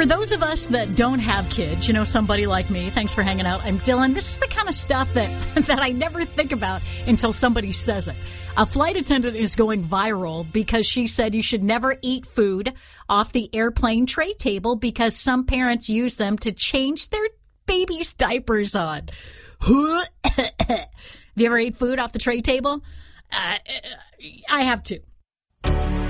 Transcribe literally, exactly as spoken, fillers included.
For those of us that don't have kids, you know, somebody like me, thanks for hanging out. I'm Dylan. This is the kind of stuff that, that I never think about until somebody says it. A flight attendant is going viral because she said you should never eat food off the airplane tray table because some parents use them to change their baby's diapers on. Have you ever ate food off the tray table? Uh, I have too.